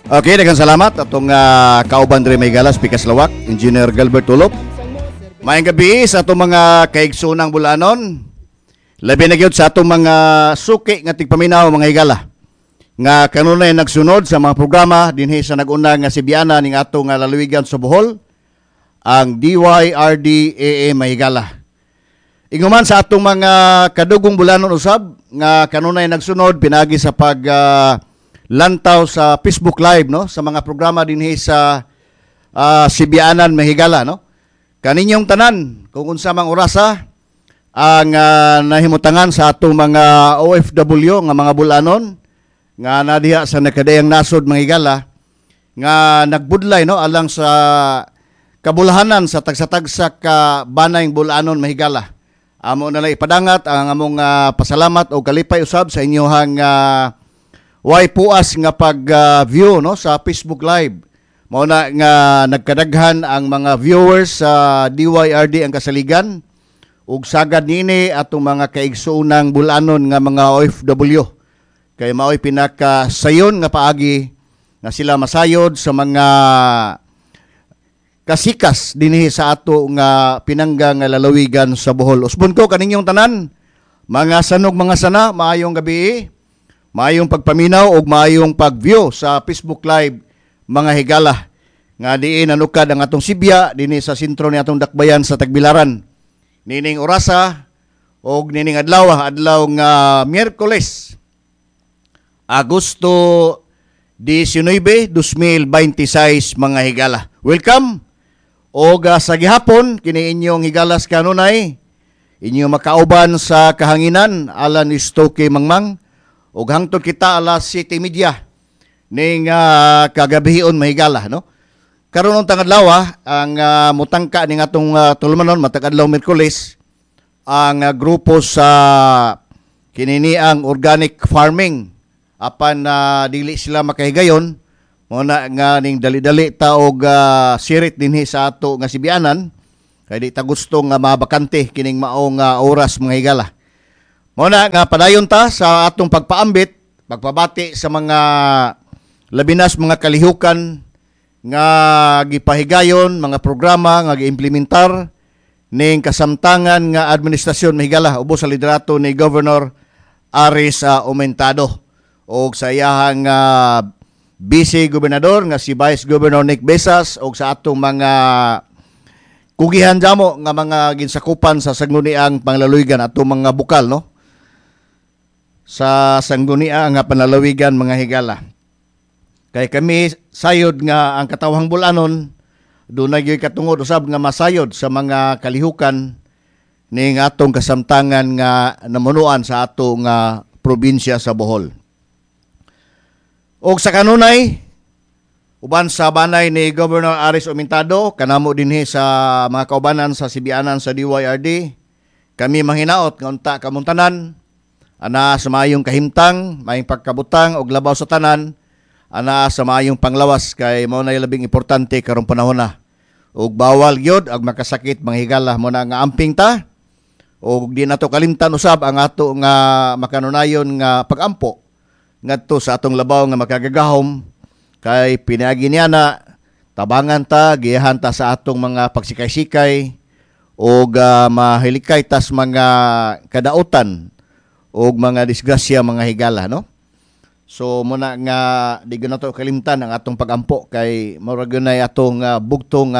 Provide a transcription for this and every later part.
Okay, daghang salamat atong kauban diri may galas Pikas Lawak, Engineer Gilbert Tulop. Maayong gabi sa atong mga kaigsunang bulanon. Labi na gyud sa atong mga suki nga tigpaminaw mga higala. Nga kanunay nagsunod sa mga programa dinhi sa nag-una nga sibyana ning atong lalawigan sa Bohol, ang DYRD AA Mahigala. Inguman sa atong mga kadugong bulanon usab nga kanunay nagsunod pinagi sa pag lantaw sa Facebook Live no sa mga programa dinhi sa Sibianan Mahigala no. Kaninyong tanan kung unsa mang orasa ang nahimutangan sa atong mga OFW nga mga bulanon nga nadiha sa nakadayang nasod Mahigala nga nagbudlay no alang sa kabulahanan sa tagsa-tagsa ka banayng bulanon Mahigala. Amo na lang ipadangat ang among pasalamat o kalipay usab sa inyohang way puas nga pag-view no sa Facebook Live. Mao na nga nagkadaghan ang mga viewers sa DYRD ang kasaligan ug sagad nini atong mga kaigsuonang bulanon nga mga OFW. Kay mao'y pinakasayon nga paagi nga sila masayod sa mga kasikas dinhi sa ato nga pinangga nga lalawigan sa Bohol. Usbon ko kaninyong tanan, mga sanog mga sana, maayong gabi, maayong pagpaminaw o maayong pag-view sa Facebook Live mga higala. Nga diin nanukad ang atong Sibya dinhi sa sentro ni atong dakbayan sa Tagbilaran. Nining orasa o nining adlaw nga Miyerkules, Agosto 19, 2026 mga higala. Welcome! O sa gihapon, kini inyong higalas kanunay, inyong makauban sa kahanginan, Alan Istoke Mangmang, o hangtod kita alas 7:30 ning kagabihion mahigala, no? Karon ng tangadlaw, ang mutangka ning atong tulumanon, matag adlaw Miyerkules, ang grupo sa kininiang organic farming, apan dili sila makahigayon, muna nga ning dali-dali taog sirit dinhi sa ato nga Sibianan kay di ta gusto nga mabakante kining maong oras mga higala. Muna nga padayon ta sa atong pagpaambit, pagpabati sa mga labinas mga kalihukan nga gipahigayon, mga programa nga giimplementar ning kasamtangan nga administrasyon mga higala ubos sa liderato ni Governor Aris Aumentado o sa iyahang Vice Gobernador nga si Vice Governor Nick Besas o sa atong mga kugihan jamo nga mga ginsakupan sa sangguniang panglalawigan atong mga bukal no sa sangguniang nga panlalawigan mga higala. Kay kami sayod nga ang katawhang bulanon dunay gyud katungod usab nga masayod sa mga kalihukan ning atong kasamtangan nga namunuan sa atong probinsya sa Bohol. O sa kanunay, uban sa banay ni Governor Aris Aumentado, kanamo dinhi sa mga kaubanan sa Sibianan sa DYRD, kami manghinaot nga unta kamuntanan, ana sa maayong kahimtang, maayong pagkabutang og labaw sa tanan, ana sa maayong panglawas kay mao na labing importante karong panahon na. Og bawal gyud ang makasakit mga higala mo na nga amping ta. Og di nato kalimtan usab ang ato nga makanunayon nga pagampo ngadto sa atong labaw nga makagagahom kay pinaagi niya na tabangan ta, giyahan ta sa atong mga pagsikay-sikay o mahilikay tas mga kadautan o mga disgrasya mga higala, no? So muna nga di gyud nato kalimtan ang atong pagampo kay mura gyud nay atong bugtong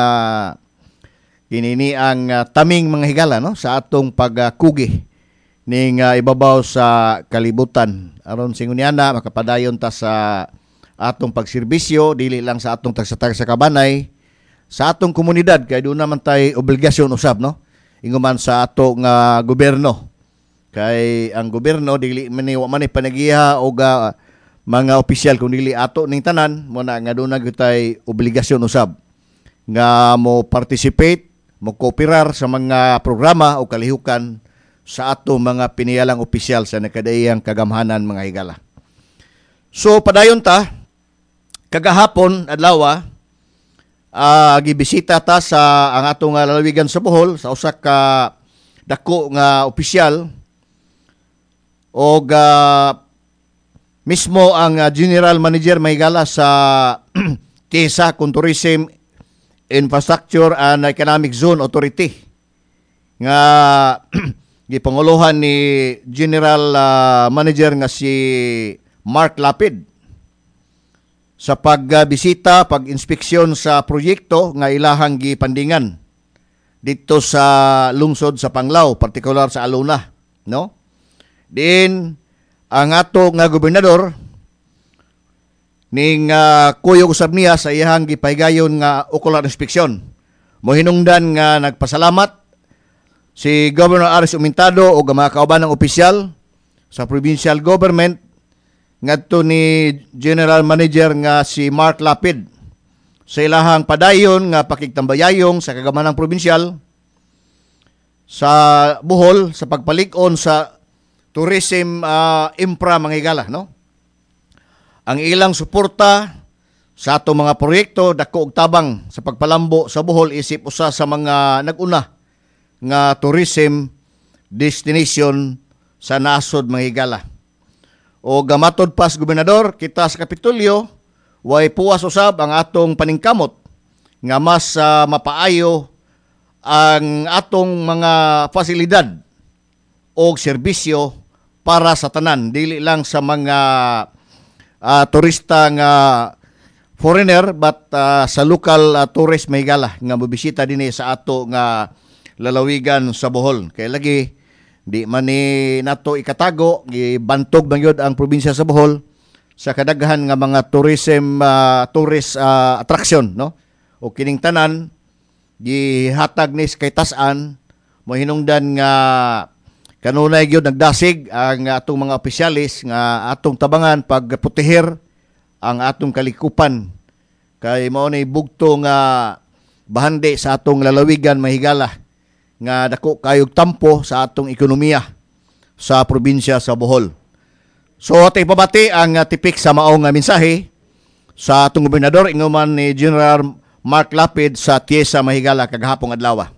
kinini ang taming mga higala, no? Sa atong pagkugi ning ibabaw sa kalibutan aron singuniana makapadayon ta sa atong pagserbisyo dili lang sa atong tagsa-tagsa kabanay sa atong komunidad kay doon naman tay obligasyon usab no inguman sa atong gobyerno kay ang gobyerno dili man ni panagiha og mga opisyal kun dili ato ning tanan mo na nga doon na tay obligasyon usab nga mo participate mo kooperar sa mga programa o kalihukan sa ato mga piniyalang opisyal sa nakadaiyang kagamhanan mga higala. So padayon ta kagahapon adlaw gibisita ta sa ang atong lalawigan sa Bohol sa usa ka dako nga opisyal og mismo ang General Manager Mahigala sa TISA, kung Tourism Infrastructure and Economic Zone Authority, nga gipanguluhan ni General Manager nga si Mark Lapid sa pagbisita, pag-inspeksyon sa proyekto nga ilahang gipandingan dito sa lungsod sa Panglao, partikular sa Alona, no? Din ang ato nga gobernador ning kuyog usab niya sa iyang gipahigayon nga ocular inspeksyon. Mohinungdan nga nagpasalamat si Governor Aris Umintado o mga kauban ng opisyal sa provincial government ngadto ni General Manager nga si Mark Lapid sa ilahang padayon nga pakigtambayayong sa kagamanang probinsyal sa Bohol sa pagpalig-on sa tourism infra Mahigala, no? Ang ilang suporta sa atong mga proyekto dako og tabang sa pagpalambo sa Bohol isip usa sa mga nag-una nga tourism destination sa nasod Mahigala. O gamatod pas gobernador, kita sa Kapitolyo, way puwas usab ang atong paningkamot nga mas mapaayo ang atong mga pasilidad o serbisyo para sa tanan, dili lang sa mga turista nga foreigner but sa local tourist Mahigala nga mobisita dinhi sa ato nga lalawigan sa Bohol. Kaya lagi di man ni nato ikatago, gibantog man yun ang probinsya sa Bohol sa kadaghan nga mga tourism tourist attraction, no? O kining tanan gihatag ni kay tas-an mohinungdan nga kanunay gyud nagdasig ang atong mga opisyalis nga atong tabangan pagputihir ang atong kalikupan kay mao nay bugto nga bahandi sa atong lalawigan Mahigala nga dako kayog tampo sa atong ekonomiya sa probinsya sa Bohol. So atay pabati ang tipik sa maong mensahe sa atong gobernador inguman ni General Mark Lapid sa TISA Mahigala kagahapong adlaw.